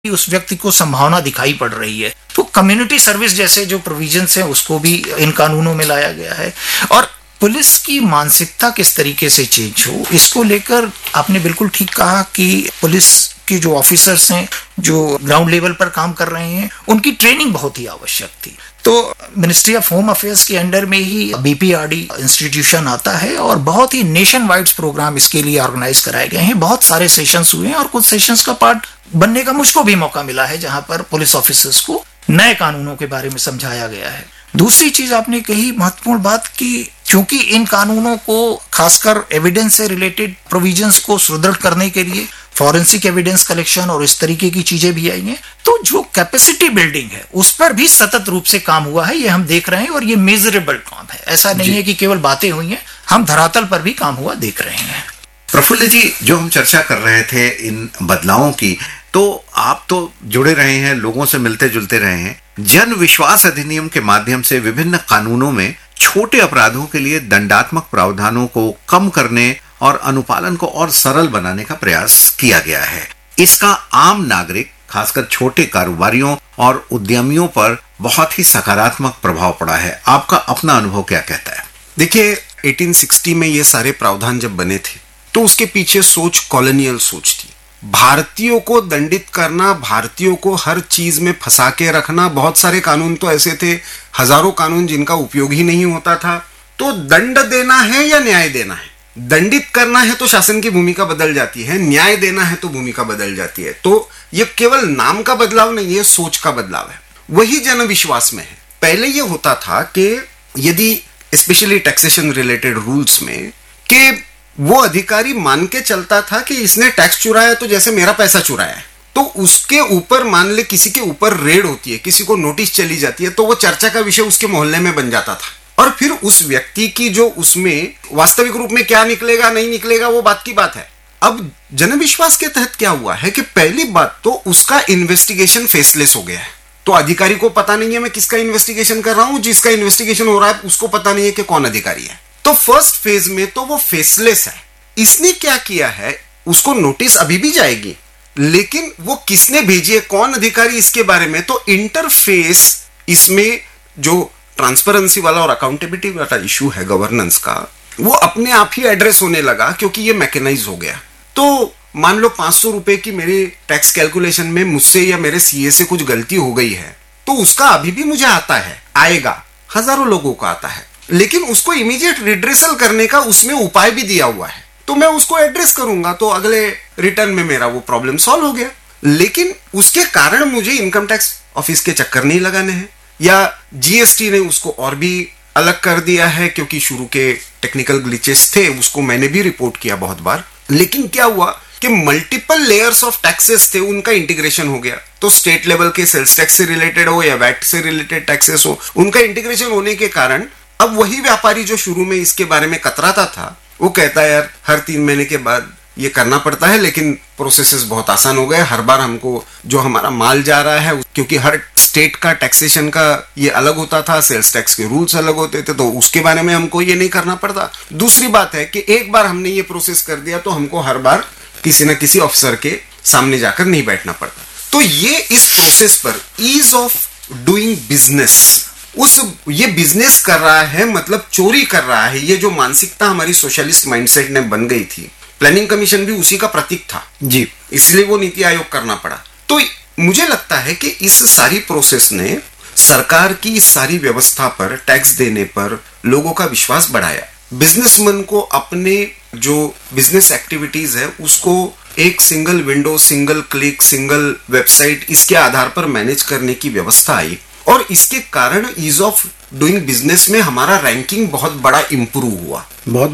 उस व्यक्ति को संभावना दिखाई पड़ रही है। तो कम्युनिटी सर्विस जैसे जो प्रोविजंस हैं उसको भी इन कानूनों में लाया गया है। और पुलिस की मानसिकता किस तरीके से चेंज हो, इसको लेकर आपने बिल्कुल ठीक कहा कि पुलिस के जो ऑफिसर्स हैं जो ग्राउंड लेवल पर काम कर रहे हैं उनकी ट्रेनिंग बहुत ही आवश्यक थी। तो मिनिस्ट्री ऑफ होम अफेयर्स के अंडर में ही बीपीआरडी इंस्टीट्यूशन आता है और बहुत ही नेशन वाइड प्रोग्राम इसके लिए ऑर्गेनाइज कराए गए हैं। बहुत सारे सेशंस हुए हैं और कुछ सेशंस का पार्ट बनने का मुझको भी मौका मिला है जहां पर पुलिस ऑफिसर्स को नए कानूनों के बारे में समझाया गया है। दूसरी चीज आपने कही महत्वपूर्ण बात कि क्योंकि इन कानूनों को खासकर एविडेंस से रिलेटेड प्रोविजंस को सुदृढ़ करने के लिए फॉरेंसिक एविडेंस कलेक्शन और इस तरीके की चीजें भी आई हैं, तो जो कैपेसिटी बिल्डिंग है उस पर भी सतत रूप से काम हुआ है, ये हम देख रहे हैं और ये मेजरेबल काम है। ऐसा नहीं है कि केवल बातें हुई हैं, हम धरातल पर भी काम हुआ देख रहे हैं। प्रफुल्ल जी, जो हम चर्चा कर रहे थे इन बदलावों की, तो आप तो जुड़े रहे हैं, लोगों से मिलते जुलते रहे हैं। जन विश्वास अधिनियम के माध्यम से विभिन्न कानूनों में छोटे अपराधों के लिए दंडात्मक प्रावधानों को कम करने और अनुपालन को और सरल बनाने का प्रयास किया गया है। इसका आम नागरिक, खासकर छोटे कारोबारियों और उद्यमियों पर बहुत ही सकारात्मक प्रभाव पड़ा है। आपका अपना अनुभव क्या कहता है? देखिए, 1860 में ये सारे प्रावधान जब बने थे तो उसके पीछे सोच कॉलोनियल सोच थी। भारतीयों को दंडित करना, भारतीयों को हर चीज में फंसा के रखना। बहुत सारे कानून तो ऐसे थे, हजारों कानून जिनका उपयोग ही नहीं होता था। तो दंड देना है या न्याय देना है? दंडित करना है तो शासन की भूमिका बदल जाती है, न्याय देना है तो भूमिका बदल जाती है। तो ये केवल नाम का बदलाव नहीं है, सोच का बदलाव है। वही जनविश्वास में है। पहले ये होता था कि यदि स्पेशली टैक्सेशन रिलेटेड रूल्स में कि वो अधिकारी मान के चलता था कि इसने टैक्स चुराया तो जैसे मेरा पैसा चुराया है, तो उसके ऊपर मान ले किसी के ऊपर रेड होती है, किसी को नोटिस चली जाती है, तो वो चर्चा का विषय उसके मोहल्ले में बन जाता था। और फिर उस व्यक्ति की जो उसमें वास्तविक रूप में क्या निकलेगा नहीं निकलेगा वो बात की बात है। अब जनविश्वास के तहत क्या हुआ है कि पहली बात तो उसका इन्वेस्टिगेशन फेसलेस हो गया है। तो अधिकारी को पता नहीं है मैं किसका इन्वेस्टिगेशन कर रहा हूं, जिसका इन्वेस्टिगेशन हो रहा है उसको पता नहीं है कि कौन अधिकारी है। तो फर्स्ट फेज में तो वो फेसलेस है। इसने क्या किया है, उसको नोटिस अभी भी जाएगी, लेकिन वो किसने भेजी है, कौन अधिकारी, इसके बारे में तो इंटरफेस इसमें जो ट्रांसपेरेंसी वाला और अकाउंटेबिलिटी वाला इशू है गवर्नेंस का, वो अपने आप ही एड्रेस होने लगा क्योंकि ये मैकेनाइज हो गया। तो मान लो 500 रुपए की मेरी टैक्स कैलकुलेशन में मुझसे या मेरे सीए से कुछ गलती हो गई है, तो उसका अभी भी मुझे आता है, आएगा, हजारों लोगों को आता है, लेकिन उसको इमीडिएट रिड्रेसल करने का उसमें उपाय भी दिया हुआ है। तो मैं उसको एड्रेस करूंगा तो अगले रिटर्न में मेरा वो प्रॉब्लम सॉल्व हो गया। लेकिन उसके कारण मुझे इनकम टैक्स ऑफिस के चक्कर नहीं लगाने हैं, या जीएसटी ने उसको और भी अलग कर दिया है क्योंकि शुरू के टेक्निकल ग्लिचेस थे, उसको मैंने भी रिपोर्ट किया बहुत बार। लेकिन क्या हुआ कि मल्टीपल लेयर्स ऑफ टैक्सेस थे, उनका इंटीग्रेशन हो गया। तो स्टेट लेवल के सेल्स टैक्स से रिलेटेड हो या वैट से रिलेटेड टैक्सेस हो, उनका इंटीग्रेशन होने के कारण अब वही व्यापारी जो शुरू में इसके बारे में कतराता था, वो कहता है यार हर 3 महीने के बाद ये करना पड़ता है, लेकिन प्रोसेसेस बहुत आसान हो गए। हर बार हमको जो हमारा माल जा रहा है, क्योंकि हर स्टेट का टैक्सेशन का ये अलग होता था, सेल्स टैक्स के रूल्स अलग होते थे, तो उसके बारे में हमको ये नहीं करना पड़ता। दूसरी बात है कि एक बार हमने ये प्रोसेस कर दिया तो हमको हर बार किसी न किसी ऑफिसर के सामने जाकर नहीं बैठना पड़ता। तो ये इस प्रोसेस पर ईज ऑफ डूइंग बिजनेस, ये बिजनेस कर रहा है मतलब चोरी कर रहा है, ये जो मानसिकता हमारी सोशलिस्ट माइंडसेट ने बन गई थी, प्लानिंग कमीशन भी उसी का प्रतीक था जी, इसलिए वो नीति आयोग करना पड़ा। तो मुझे लगता है कि इस सारी प्रोसेस ने सरकार की इस सारी व्यवस्था पर, टैक्स देने पर लोगों का विश्वास बढ़ाया। बिजनेसमैन को अपने जो बिजनेस एक्टिविटीज है उसको एक single window, single click, single website, इसके आधार पर मैनेज करने की व्यवस्था आई, और इसके कारण ईज ऑफ डूइंग बिजनेस में हमारा रैंकिंग बहुत बड़ा इंप्रूव हुआ,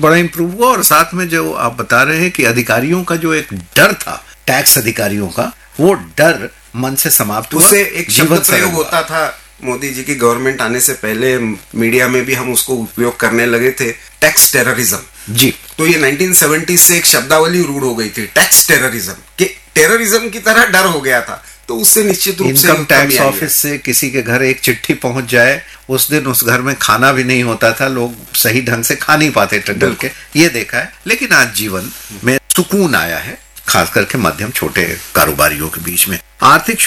और साथ में जो आप बता रहे हैं कि अधिकारियों का जो एक डर था, टैक्स अधिकारियों का, वो डर मन से समाप्त हुआ। उससे एक शब्द प्रयोग होता था मोदी जी की गवर्नमेंट आने से पहले, मीडिया में भी हम उसको उपयोग करने लगे थे, टैक्स टेररिज्म जी। तो ये 1970 से एक शब्दावली रूढ़ हो गई थी, टैक्स टेररिज्म, कि टेररिज्म की तरह डर हो गया था। तो उससे निश्चित रूप से इनकम टैक्स ऑफिस से किसी के घर एक चिट्ठी पहुंच जाए, उस दिन उस घर में खाना भी नहीं होता था, लोग सही ढंग से खा नहीं पाते टंडल के, ये देखा है। लेकिन आज जीवन में सुकून आया है, खास करके मध्यम छोटे कारोबारियों के बीच में। आर्थिक